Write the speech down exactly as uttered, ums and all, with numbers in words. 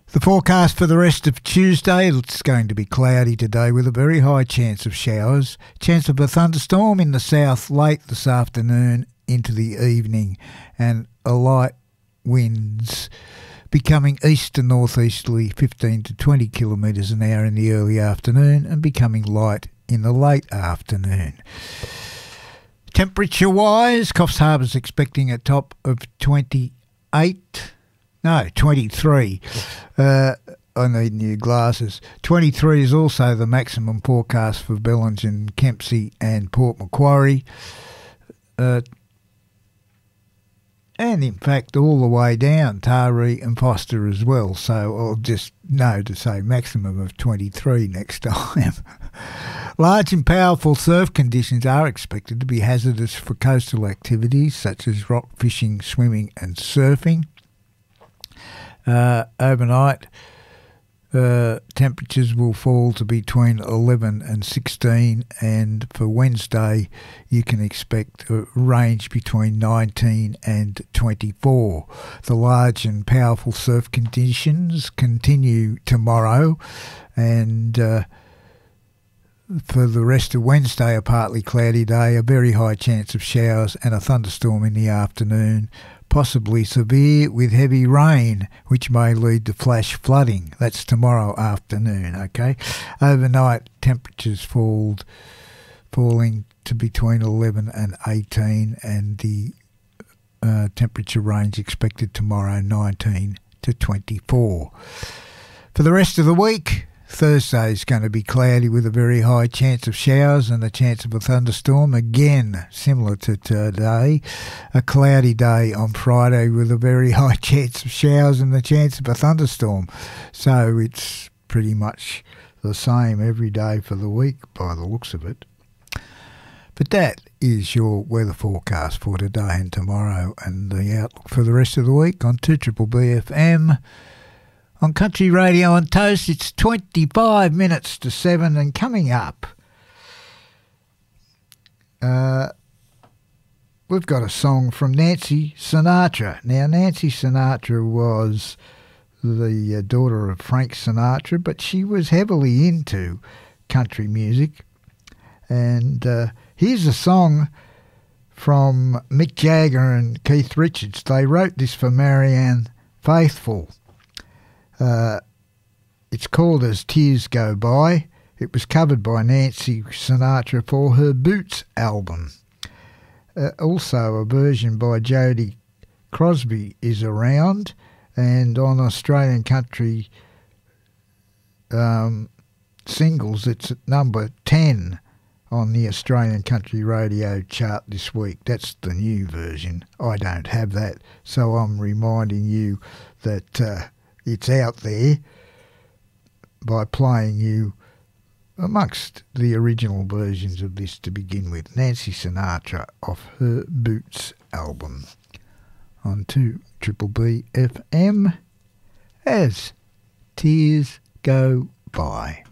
The forecast for the rest of Tuesday, it's going to be cloudy today with a very high chance of showers. Chance of a thunderstorm in the south late this afternoon into the evening, and a light winds becoming east to northeasterly fifteen to twenty kilometres an hour in the early afternoon and becoming light in the late afternoon. Temperature-wise, Coffs Harbour's expecting a top of twenty-eight... No, twenty-three. Uh, I need new glasses. twenty-three is also the maximum forecast for Bellingen, Kempsey and Port Macquarie. Uh, and in fact, all the way down, Taree and Foster as well. So I'll just know to say maximum of twenty-three next time. Large and powerful surf conditions are expected to be hazardous for coastal activities such as rock fishing, swimming and surfing. Uh, overnight, uh, temperatures will fall to between eleven and sixteen, and for Wednesday you can expect a range between nineteen and twenty-four. The large and powerful surf conditions continue tomorrow, and uh, for the rest of Wednesday, a partly cloudy day, a very high chance of showers and a thunderstorm in the afternoon, possibly severe with heavy rain, which may lead to flash flooding. That's tomorrow afternoon, okay? Overnight, temperatures fall, falling to between eleven and eighteen, and the uh, temperature range expected tomorrow, nineteen to twenty-four. For the rest of the week, Thursday is going to be cloudy with a very high chance of showers and a chance of a thunderstorm. Again, similar to today, a cloudy day on Friday with a very high chance of showers and the chance of a thunderstorm. So it's pretty much the same every day for the week by the looks of it. But that is your weather forecast for today and tomorrow, and the outlook for the rest of the week on two B B F M. On Country Radio on Toast, it's twenty-five minutes to seven, and coming up, uh, we've got a song from Nancy Sinatra. Now, Nancy Sinatra was the uh, daughter of Frank Sinatra, but she was heavily into country music. And uh, here's a song from Mick Jagger and Keith Richards. They wrote this for Marianne Faithfull. Uh, it's called As Tears Go By. It was covered by Nancy Sinatra for her Boots album. Uh, also, a version by Jodie Crosby is around, and on Australian country um, singles, it's at number ten on the Australian Country Radio chart this week. That's the new version. I don't have that, so I'm reminding you that Uh, it's out there by playing you amongst the original versions of this to begin with. Nancy Sinatra off her Boots album on two B B F M, As Tears Go By.